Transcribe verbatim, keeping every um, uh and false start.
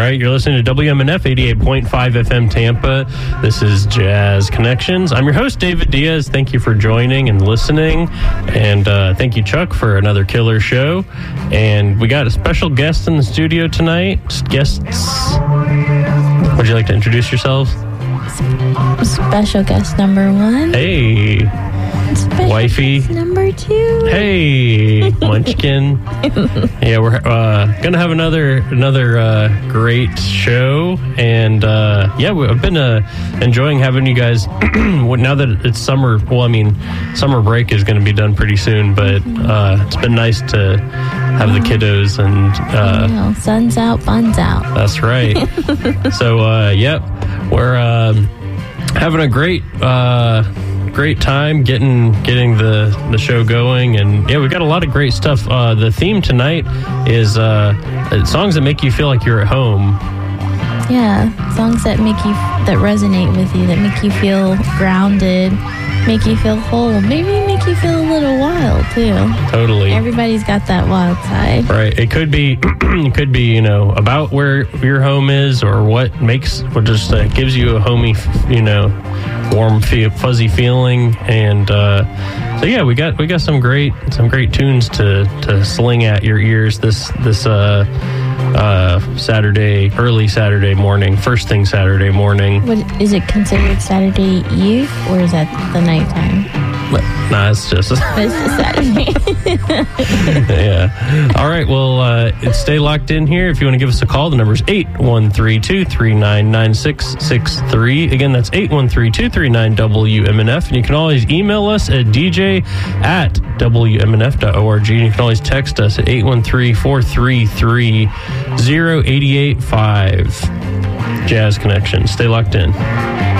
right, you're listening to W M N F eighty-eight point five F M Tampa. This is Jazz Connections. I'm your host, David Diaz. Thank you for joining and listening. And uh, thank you, Chuck, for another killer show. And we got a special guest in the studio tonight. Guests, would you like to introduce yourselves? Special guest number one. Hey. Special Wifey. guest number two. Hey, Munchkin. Yeah, we're uh, gonna have another another uh, great show, and uh, yeah, we- I've been uh, enjoying having you guys. Now that it's summer, well, I mean, summer break is going to be done pretty soon, but uh, it's been nice to have the kiddos, and uh, You know, sun's out, fun's out. that's right. So, uh, yep, we're um, having a great. Uh, Great time getting getting the, the show going, and yeah, we've got a lot of great stuff. Uh, the theme tonight is uh, songs that make you feel like you're at home. Yeah, songs that make you, that resonate with you, that make you feel grounded, make you feel whole, maybe make you feel a little wild too. Totally. Everybody's got that wild side. Right. It could be, it could be, you know, about where your home is, or what makes, what just uh, gives you a homey, you know, warm, feel, fuzzy feeling. And uh, so yeah, we got we got some great some great tunes to to sling at your ears this this uh, uh, Saturday, early Saturday morning, first thing Saturday morning. What, is it considered Saturday Eve, or is that the nighttime? Nah, it's just It's just Saturday. yeah. All right. Well, uh, stay locked in here. If you want to give us a call, the number is eight one three, two three nine, nine six six three. Again, that's eight one three, two three nine, W M N F. And you can always email us at d j at w m n f dot org. And you can always text us at eight one three, four three three, zero eight eight five. Jazz Connection. Stay locked in.